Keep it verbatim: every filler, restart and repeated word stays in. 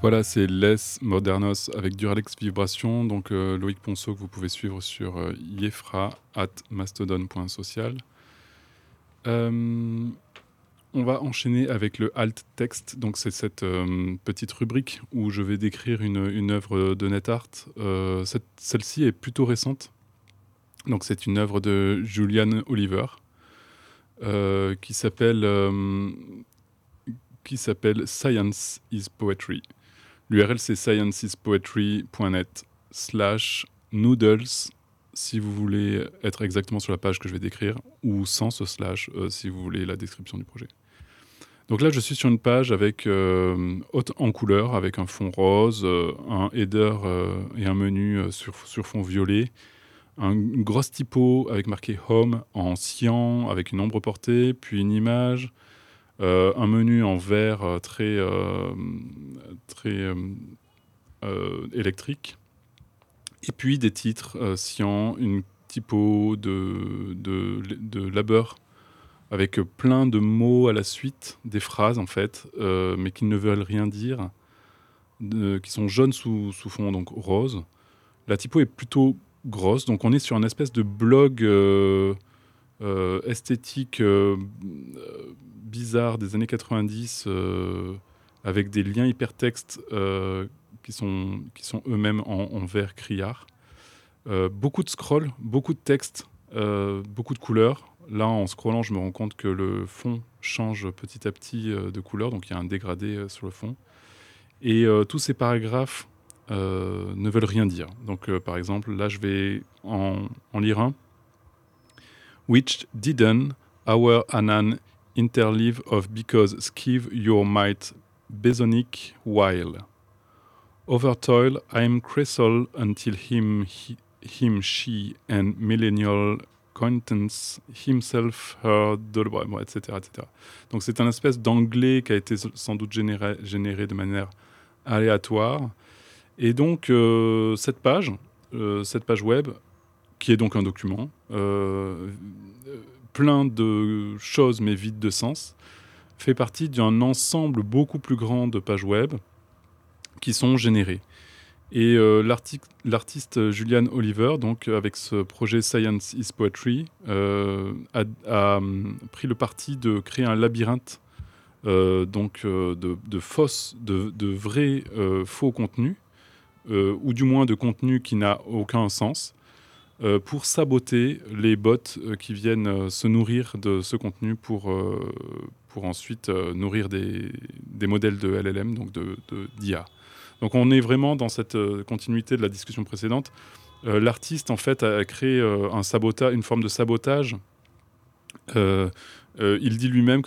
Voilà, c'est Les Modernos avec Duralex Vibration. Donc euh, Loïc Ponceau que vous pouvez suivre sur euh, yefra at mastodon point social. Euh, on va enchaîner avec le alt text. Donc c'est cette euh, petite rubrique où je vais décrire une, une œuvre de NetArt. Euh, cette, celle-ci est plutôt récente. Donc c'est une œuvre de Julian Oliver euh, qui s'appelle euh, qui s'appelle Science is Poetry. L'U R L, c'est scienceispoetry.net slash noodles si vous voulez être exactement sur la page que je vais décrire, ou sans ce slash euh, si vous voulez la description du projet. Donc là, je suis sur une page avec euh, haute en couleur, avec un fond rose, euh, un header euh, et un menu euh, sur, sur fond violet, un, une grosse typo avec marqué Home en cyan, avec une ombre portée, puis une image, euh, un menu en vert euh, très... Euh, très euh, Euh, électrique, et puis des titres euh, cyan, une typo de, de, de labeur avec plein de mots à la suite, des phrases en fait, euh, mais qui ne veulent rien dire, de, qui sont jaunes sous, sous fond, donc rose. La typo est plutôt grosse, donc on est sur une espèce de blog euh, euh, esthétique euh, bizarre des années quatre-vingt-dix, euh, avec des liens hypertextes euh, qui sont, qui sont eux-mêmes en, en vert criard. Euh, beaucoup de scroll, beaucoup de texte, euh, beaucoup de couleurs. Là, en scrollant, je me rends compte que le fond change petit à petit euh, de couleur, donc il y a un dégradé euh, sur le fond. Et euh, tous ces paragraphes euh, ne veulent rien dire. Donc, euh, par exemple, là, je vais en, en lire un. Which didn't our Anan interleave of because skive your might besonic while. Overtoil, I'm crystal until him, he, him, she, and millennial acquaintance himself, her, bon, et cetera, et cetera. Donc c'est un espèce d'anglais qui a été sans doute généré, généré de manière aléatoire. Et donc euh, cette page, euh, cette page web, qui est donc un document, euh, plein de choses mais vide de sens, fait partie d'un ensemble beaucoup plus grand de pages web qui sont générées. Et euh, l'artiste Julian Oliver, donc avec ce projet Science is Poetry, euh, a, a pris le parti de créer un labyrinthe euh, donc euh, de, de fausses, de, de vrais euh, faux contenus, euh, ou du moins de contenu qui n'a aucun sens, euh, pour saboter les bots euh, qui viennent euh, se nourrir de ce contenu pour, euh, pour ensuite euh, nourrir des, des modèles de L L M, donc de, de, d'I A. Donc on est vraiment dans cette euh, continuité de la discussion précédente. Euh, l'artiste, en fait, a créé euh, un sabotage, une forme de sabotage. Euh, euh, il dit lui-même que